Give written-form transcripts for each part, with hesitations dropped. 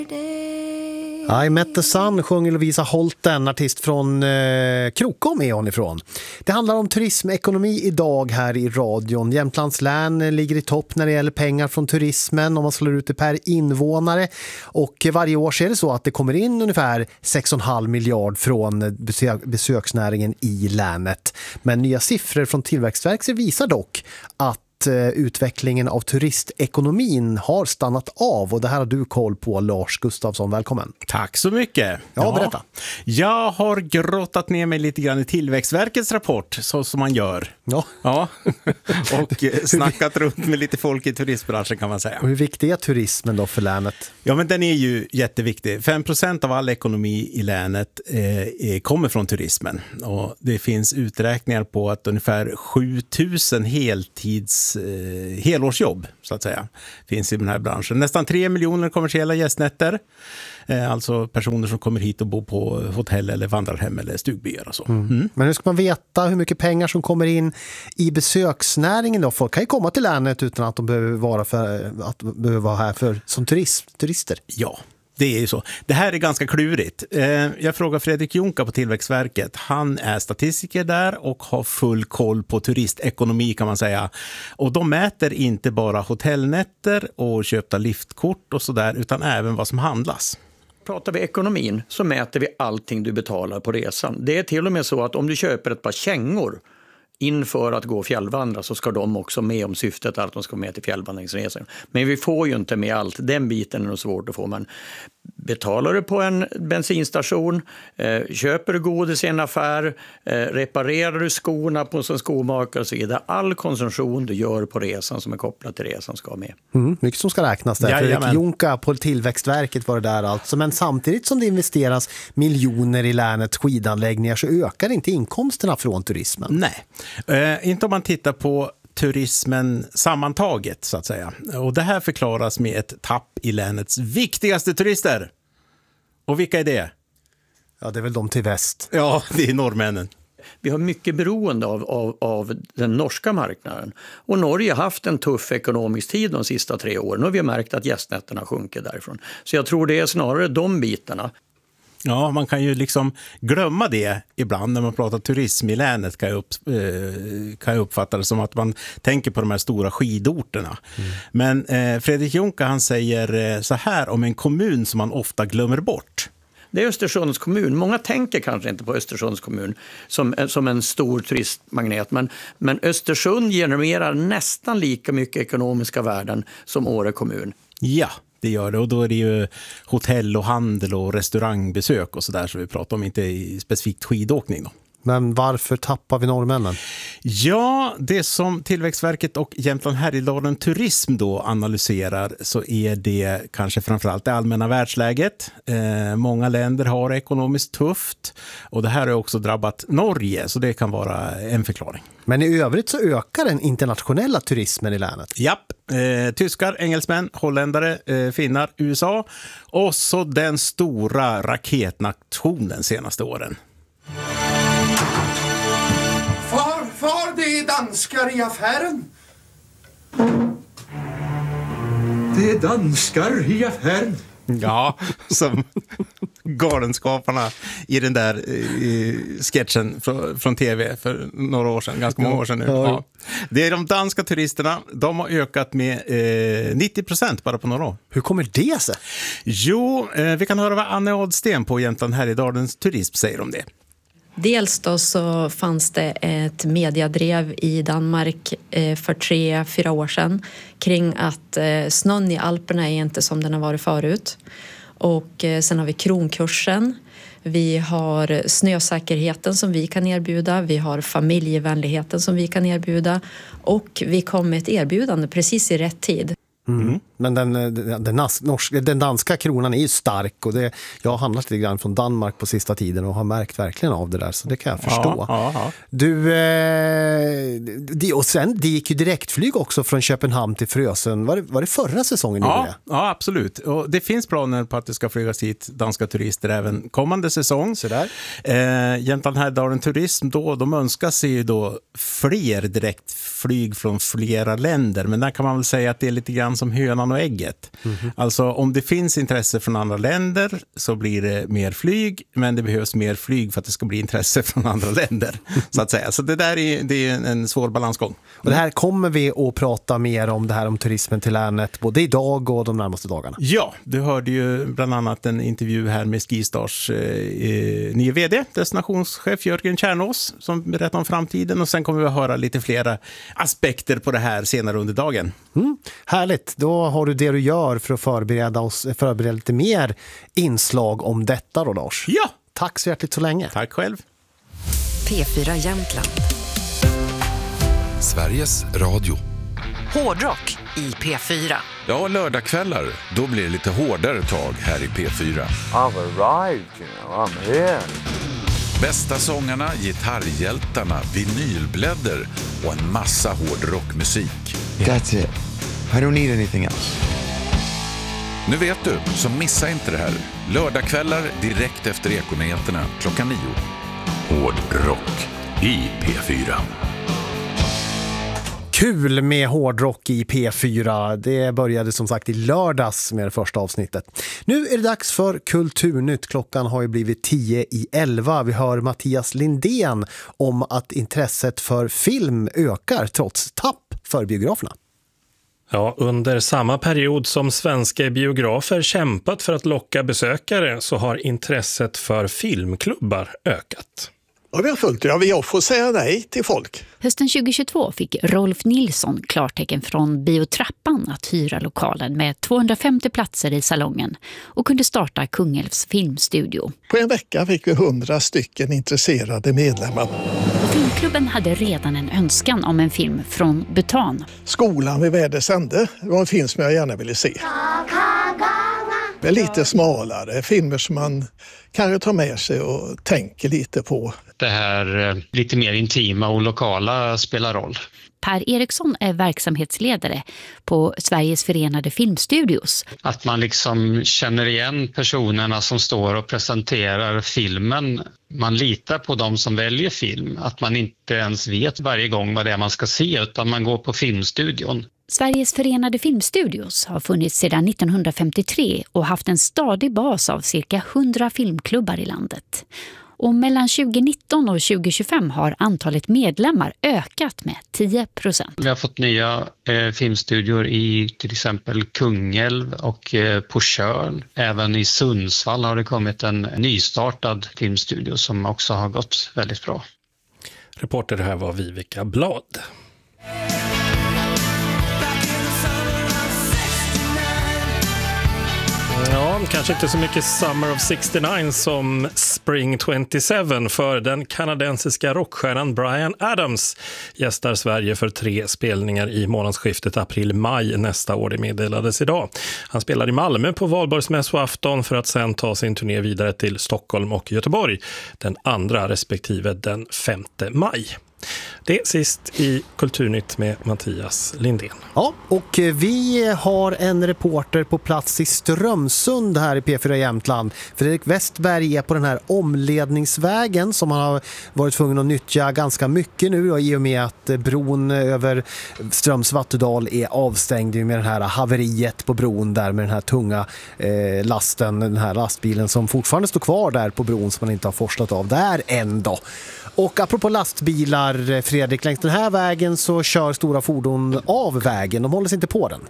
I Met the Sun sjunger Lovisa Holten, artist från Krokom är hon ifrån. Det handlar om turismekonomi idag här i radion. Jämtlands län ligger i topp när det gäller pengar från turismen om man slår ut det per invånare. Och varje år så är det så att det kommer in ungefär 6,5 miljard från besöksnäringen i länet. Men nya siffror från Tillväxtverket visar dock att utvecklingen av turistekonomin har stannat av, och det här har du koll på, Lars Gustafsson. Välkommen. Tack så mycket. Ja, berätta. Jag har grottat ner mig lite grann i Tillväxtverkets rapport, så som man gör. Ja. Och snackat runt med lite folk i turistbranschen, kan man säga. Och hur viktig är turismen då för länet? Ja, men den är ju jätteviktig. 5% av all ekonomi i länet kommer från turismen. Och det finns uträkningar på att ungefär 7000 helårsjobb, så att säga, finns i den här branschen. Nästan 3 miljoner kommersiella gästnätter. Alltså personer som kommer hit och bor på hotell eller vandrarhem eller stugbyar och så. Men hur ska man veta hur mycket pengar som kommer in i besöksnäringen då? Folk kan ju komma till länet utan att de behöver vara här som turister. Ja. Det är ju så. Det här är ganska klurigt. Jag frågar Fredrik Jonka på Tillväxtverket. Han är statistiker där och har full koll på turistekonomi, kan man säga. Och de mäter inte bara hotellnätter och köpta liftkort och sådär, utan även vad som handlas. Pratar vi ekonomin så mäter vi allting du betalar på resan. Det är till och med så att om du köper ett par kängor inför att gå och fjällvandra, så ska de också med, om syftet är att de ska med till fjällvandringsresan. Men vi får ju inte med allt. Den biten är nog svårt att få. Men betalar du på en bensinstation, köper du godis i en affär, reparerar du skorna på en skomakare och så vidare. All konsumtion du gör på resan som är kopplad till resan ska med. Mycket som ska räknas där. Fredrik Jonka på Tillväxtverket var det där alltså. Men samtidigt som det investeras miljoner i länets skidanläggningar så ökar inte inkomsterna från turismen. Nej, inte om man tittar på turismen sammantaget, så att säga. Och det här förklaras med ett tapp i länets viktigaste turister. Och vilka är det? Ja, det är väl de till väst. Ja, det är norrmännen. Vi har mycket beroende av den norska marknaden. Och Norge har haft en tuff ekonomisk tid de sista 3 åren. Och vi har märkt att gästnätterna sjunker därifrån. Så jag tror det är snarare de bitarna. Ja, man kan ju liksom glömma det ibland när man pratar turism i länet, kan jag uppfatta det som att man tänker på de här stora skidorterna. Men Fredrik Jonka, han säger så här om en kommun som man ofta glömmer bort. Det är Östersunds kommun. Många tänker kanske inte på Östersunds kommun som en stor turistmagnet. Men Östersund genererar nästan lika mycket ekonomiska värden som Åre kommun. Ja, det gör det. Och då är det ju hotell och handel och restaurangbesök och sådär som vi pratar om, inte i specifikt skidåkning då. Men varför tappar vi norrmännen? Ja, det som Tillväxtverket och Jämtland Härjedalen Turism då analyserar, så är det kanske framförallt det allmänna världsläget. Många länder har det ekonomiskt tufft och det här har också drabbat Norge, så det kan vara en förklaring. Men i övrigt så ökar den internationella turismen i länet. Japp, tyskar, engelsmän, holländare, finnar, USA och så den stora raketnationen senaste åren. Far, det är danskar i affären. Det är danskar i affären. Ja, som galenskaparna i den där sketchen från tv för några år sedan, ganska många år sedan nu. Ja. Det är de danska turisterna, de har ökat med 90% bara på några år. Hur kommer det sig? Jo, vi kan höra vad Anne Adsten på Jämtland Härjedalens Turism säger om det. Dels då så fanns det ett mediadrev i Danmark för 3-4 år sedan kring att snön i Alperna är inte som den har varit förut. Och sen har vi kronkursen, vi har snösäkerheten som vi kan erbjuda, vi har familjevänligheten som vi kan erbjuda och vi kom med ett erbjudande precis i rätt tid. Men den danska kronan är ju stark och jag har handlat lite grann från Danmark på sista tiden och har märkt verkligen av det där, så det kan jag förstå. Ja. Och sen det gick ju direktflyg också från Köpenhamn till Frösön. Var det förra säsongen? Ja, absolut. Och det finns planer på att det ska flygas hit danska turister även kommande säsong. Jämtland Härjedalen Turism de önskar sig ju då fler direktflyg från flera länder, men där kan man väl säga att det är lite grann som hönan hönan och ägget. Alltså om det finns intresse från andra länder så blir det mer flyg, men det behövs mer flyg för att det ska bli intresse från andra länder, så att säga. Så det där är en svår balansgång. Och det här kommer vi att prata mer om, det här om turismen till länet, både idag och de närmaste dagarna. Ja, du hörde ju bland annat en intervju här med Skistars nya vd, destinationschef Jörgen Kärnås, som berättar om framtiden, och sen kommer vi att höra lite flera aspekter på det här senare under dagen. Härligt, då har du det du gör för att förbereda lite mer inslag om detta då, Lars. Ja! Tack så hjärtligt så länge. Tack själv. P4 Jämtland. Sveriges Radio. Hårdrock i P4. Ja, lördagskvällar, då blir det lite hårdare tag här i P4. I've arrived, I'm here. Bästa sångarna, gitarrhjältarna, vinylblädder och en massa hårdrockmusik. That's it. I don't need anything else. Nu vet du, så missa inte det här. Lördagskvällar direkt efter Ekonyheterna 9:00. Hårdrock i P4. Kul med hårdrock i P4. Det började som sagt i lördags med det första avsnittet. Nu är det dags för Kulturnytt. Klockan har ju blivit 10:11. Vi hör Mattias Lindén om att intresset för film ökar trots tapp för biograferna. Ja, under samma period som svenska biografer kämpat för att locka besökare så har intresset för filmklubbar ökat. Ja, vi har fullt. Vi får säga nej till folk. Hösten 2022 fick Rolf Nilsson klartecken från Biotrappan att hyra lokalen med 250 platser i salongen och kunde starta Kungälvs filmstudio. På en vecka fick vi 100 stycken intresserade medlemmar. Och filmklubben hade redan en önskan om en film från Butan. Skolan vid Vädersände var en film som jag gärna ville se. Med lite smalare filmer som man kanske tar med sig och tänker lite på. Det här lite mer intima och lokala spelar roll. Per Eriksson är verksamhetsledare på Sveriges förenade filmstudios. Att man liksom känner igen personerna som står och presenterar filmen. Man litar på dem som väljer film. Att man inte ens vet varje gång vad det är man ska se, utan man går på filmstudion. Sveriges förenade filmstudios har funnits sedan 1953 och haft en stadig bas av cirka 100 filmklubbar i landet. Och mellan 2019 och 2025 har antalet medlemmar ökat med 10%. Vi har fått nya filmstudior i till exempel Kungälv och på Tjörn. Även i Sundsvall har det kommit en nystartad filmstudio som också har gått väldigt bra. Reporter här var Vivica Blad. Ja, kanske inte så mycket Summer of 69 som Spring 27, för den kanadensiska rockstjärnan Bryan Adams gästar Sverige för 3 spelningar i månadsskiftet april-maj nästa år, det meddelades idag. Han spelar i Malmö på valborgsmässoafton för att sen ta sin turné vidare till Stockholm och Göteborg den 2 respektive den 5 maj. Det sist i Kulturnytt med Mattias Lindén. Ja, och vi har en reporter på plats i Strömsund här i P4 Jämtland. Fredrik Westberg är på den här omledningsvägen som han har varit tvungen att nyttja ganska mycket nu, i och med att bron över Ströms-Vattudal är avstängd med det här haveriet på bron där med den här tunga lasten, den här lastbilen som fortfarande står kvar där på bron som man inte har forslat av där ändå. Och apropå lastbilar, Fredrik, längs den här vägen så kör stora fordon av vägen. De håller sig inte på den.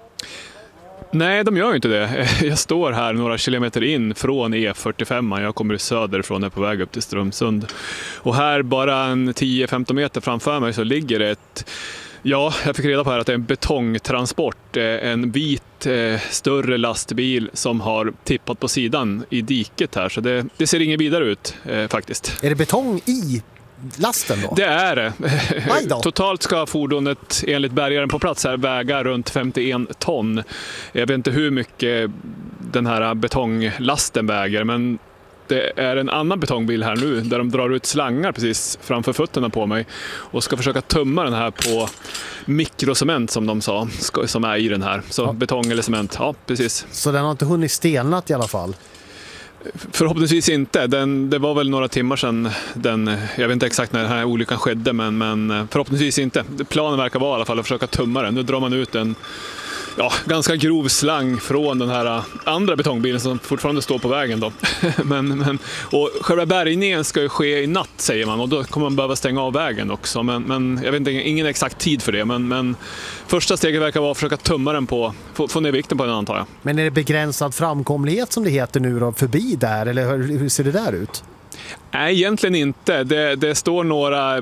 Nej, de gör ju inte det. Jag står här några kilometer in från E45. Jag kommer söderifrån, är på väg upp till Strömsund. Och här bara en 10-15 meter framför mig så ligger det jag fick reda på här att det är en betongtransport. En vit större lastbil som har tippat på sidan i diket här. Så det ser inget vidare ut faktiskt. Är det betong i lasten då? Det är det. Totalt ska fordonet enligt bärgaren på plats här väga runt 51 ton. Jag vet inte hur mycket den här betonglasten väger, men det är en annan betongbil här nu där de drar ut slangar precis framför fötterna på mig och ska försöka tumma den här på mikrocement som de sa, som är i den här. Så betong eller cement, ja precis. Så den har inte hunnit stelnat i alla fall? Förhoppningsvis inte. Det var väl några timmar sedan jag vet inte exakt när den här olyckan skedde, men förhoppningsvis inte. Planen verkar vara i alla fall att försöka tumma den. Nu drar man ut ganska grov slang från den här andra betongbilen som fortfarande står på vägen då. Och själva bärgningen ska ju ske i natt, säger man, och då kommer man behöva stänga av vägen också. Men jag vet inte, ingen exakt tid för det, men första steget verkar vara att försöka tumma den på, få ner vikten på den, antar jag. Men är det begränsad framkomlighet som det heter nu då, förbi där, eller hur ser det där ut? Nej, egentligen inte. Det står några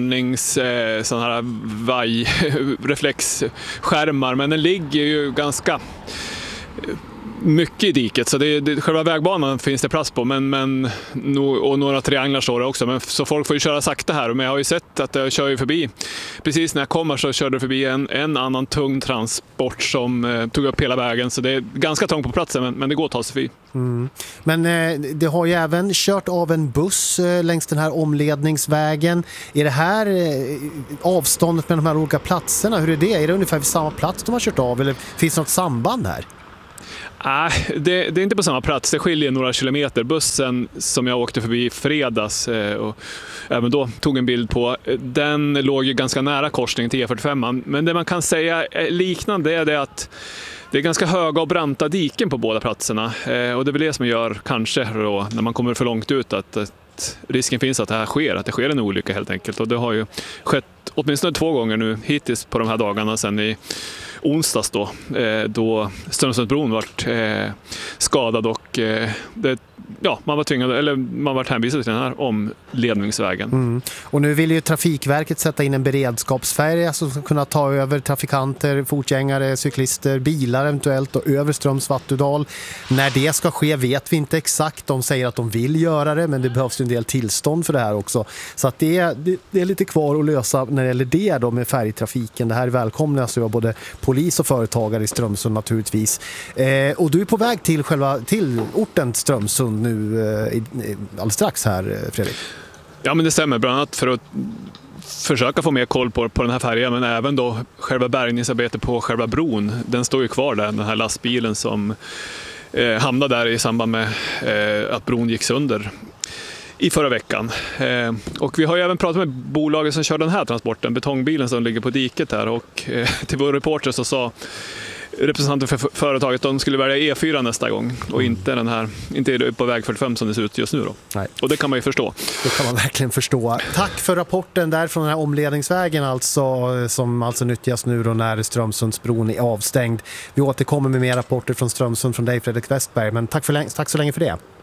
såna här reflexskärmar, men den ligger ju ganska mycket i diket, så själva vägbanan finns det plats på, och några trianglar står det också, så folk får ju köra sakta här. Men jag har ju sett att jag kör ju förbi, precis när jag kommer så körde jag förbi en annan tung transport som tog upp hela vägen, så det är ganska trångt på platsen, men det går att ta sig förbi. Men det har ju även kört av en buss längs den här omledningsvägen. Är det här avståndet mellan de här olika platserna, hur är det? Är det ungefär vid samma plats de har kört av, eller finns det något samband här? Nej, det är inte på samma plats. Det skiljer några kilometer. Bussen som jag åkte förbi fredags och även då tog en bild på, den låg ju ganska nära korsningen till E45. Men det man kan säga liknande är det att det är ganska höga och branta diken på båda platserna. Och det är väl det som gör kanske då, när man kommer för långt ut, att risken finns att det sker en olycka helt enkelt. Och det har ju skett åtminstone 2 gånger nu hittills på de här dagarna sedan i onsdags då Strömsundsbron vart skadad och man var hänvisad till den här omledningsvägen. Och nu vill ju Trafikverket sätta in en beredskapsfärja som ska kunna ta över trafikanter, fotgängare, cyklister, bilar eventuellt och över Strömsvattudal. När det ska ske vet vi inte exakt. De säger att de vill göra det, men det behövs en del tillstånd för det här också. Så att det är lite kvar att lösa när det gäller det då med färgtrafiken. Det här välkomnas ju av både polis och företagare i Strömsund naturligtvis. Och du är på väg till orten Strömsund nu alldeles strax här, Fredrik. Ja, men det stämmer, bland annat för att försöka få mer koll på den här färjan, men även då själva bärgningsarbetet på själva bron. Den står ju kvar där, den här lastbilen som hamnade där i samband med att bron gick sönder i förra veckan. Och vi har ju även pratat med bolaget som kör den här transporten, betongbilen som ligger på diket här, och till vår reporter så sa representanter för företaget att de skulle välja E4 nästa gång och inte på väg 45 som det ser ut just nu då. Nej. Och det kan man ju förstå. Det kan man verkligen förstå. Tack för rapporten där från den här omledningsvägen som alltså nyttjas nu då när Strömsundsbron är avstängd. Vi återkommer med mer rapporter från Strömsund från dig, Fredrik Westberg, men tack så länge för det.